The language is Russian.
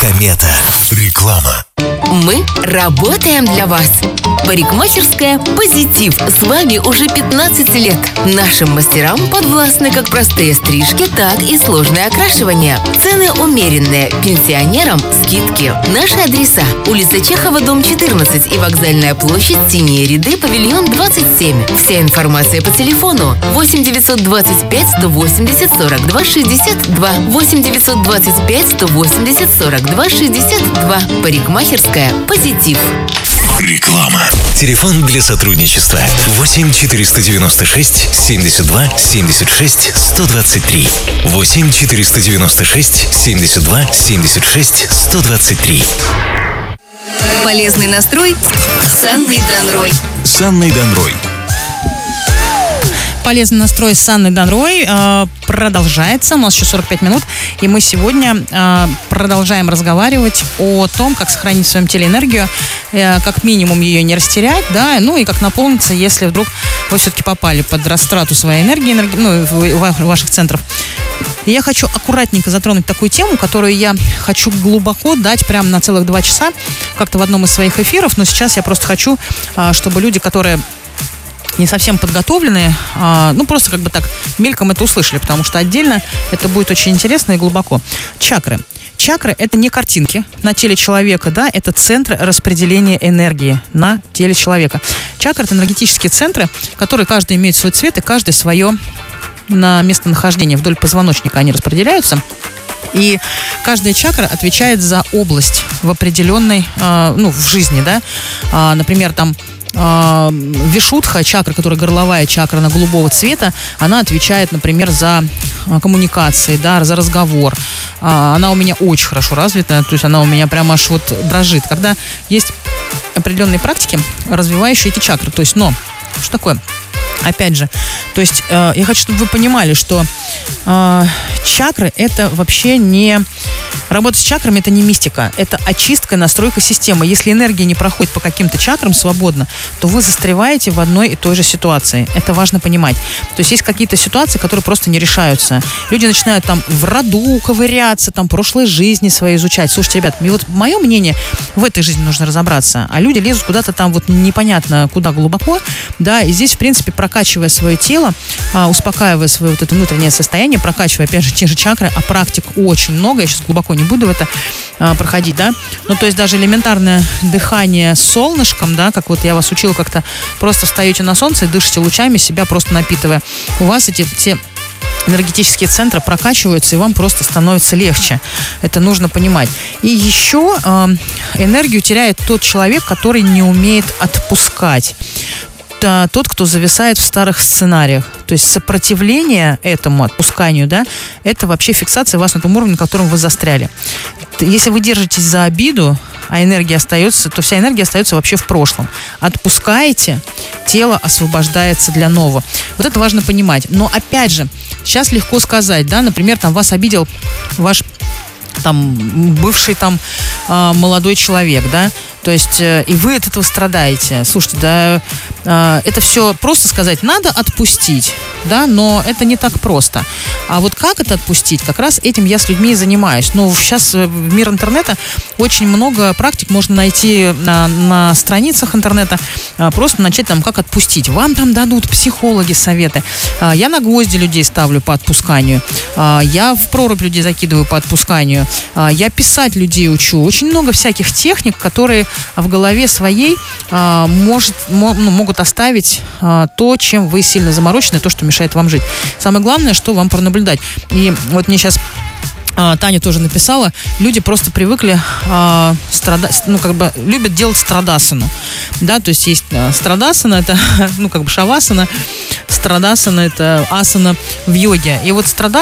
Комета. Реклама. Мы работаем для вас. Парикмахерская «Позитив» с вами уже 15 лет. Нашим мастерам подвластны как простые стрижки, так и сложное окрашивание. Цены умеренные, пенсионерам скидки. Наши адреса: улица Чехова, дом 14 и Вокзальная площадь, Синие ряды, павильон 27. Вся информация по телефону 8 925 180 42 62, 8 925 180 42 62. Парикмахерская «Позитив». Реклама. Телефон для сотрудничества 8 496 72 76 123. 8 496 72 76 123. Полезный настрой с Анной Данрой. С Анной Данрой. Полезный настрой с Анной Данрой продолжается. У нас еще 45 минут. И мы сегодня продолжаем разговаривать о том, как сохранить в своем теле энергию, как минимум ее не растерять, да, ну и как наполниться, если вдруг вы все-таки попали под растрату своей энергии, ваших центров. И я хочу аккуратненько затронуть такую тему, которую я хочу глубоко дать прямо на целых 2 часа, как-то в одном из своих эфиров. Но сейчас я просто хочу, чтобы люди, которые не совсем подготовленные, просто как бы так мельком это услышали, потому что отдельно это будет очень интересно и глубоко. Чакры. Чакры — это не картинки на теле человека, да, это центры распределения энергии на теле человека. Чакры — это энергетические центры, которые каждый имеет свой цвет и каждый свое на местонахождение. Вдоль позвоночника они распределяются. И каждая чакра отвечает за область в определенной, в жизни, да. Например, там Вишудха, чакра, которая горловая чакра, она голубого цвета, она отвечает, например, за коммуникации, да, за разговор. Она у меня очень хорошо развита, то есть она у меня прямо аж вот дрожит. Когда есть определенные практики, развивающие эти чакры. То есть, но, что такое? Опять же, то есть я хочу, чтобы вы понимали, что чакры — это вообще не... Работа с чакрами — это не мистика, это очистка и настройка системы. Если энергия не проходит по каким-то чакрам свободно, то вы застреваете в одной и той же ситуации. Это важно понимать. То есть есть какие-то ситуации, которые просто не решаются. Люди начинают там в роду ковыряться, там прошлой жизни свои изучать. Слушайте, ребят, вот мое мнение, в этой жизни нужно разобраться, а люди лезут куда-то там вот непонятно куда глубоко, да, и здесь, в принципе, прокачивая свое тело, успокаивая свое вот это внутреннее состояние, прокачивая, опять же, те же чакры, а практик очень много, я сейчас глубоко не буду в это проходить, да, ну, то есть даже элементарное дыхание с солнышком, да, как вот я вас учила, как-то просто встаете на солнце и дышите лучами, себя просто напитывая. У вас эти все энергетические центры прокачиваются, и вам просто становится легче. Это нужно понимать. И еще энергию теряет тот человек, который не умеет отпускать. Тот, кто зависает в старых сценариях. То есть сопротивление этому отпусканию, да, это вообще фиксация вас на том уровне, на котором вы застряли. Если вы держитесь за обиду, а энергия остается, то вся энергия остается вообще в прошлом. Отпускаете, тело освобождается для нового. Вот это важно понимать. Но опять же, сейчас легко сказать, да, например, там вас обидел ваш там бывший там молодой человек, да, то есть и вы от этого страдаете. Слушайте, да, это все просто сказать, надо отпустить, да, но это не так просто. А вот как это отпустить, как раз этим я с людьми и занимаюсь. Но сейчас в мир интернета очень много практик можно найти на страницах интернета, просто начать там, как отпустить. Вам там дадут психологи советы. Я на гвозди людей ставлю по отпусканию, я в прорубь людей закидываю по отпусканию, я писать людей учу. Очень много всяких техник, которые в голове своей могут оставить то, чем вы сильно заморочены, то, что мешает вам жить. Самое главное, что вам пронаблюдать. И вот мне сейчас Таня тоже написала, люди просто привыкли страдать, любят делать страдасану, да, то есть есть страдасана, это, шавасана, страдасана, это асана в йоге, и вот страдасана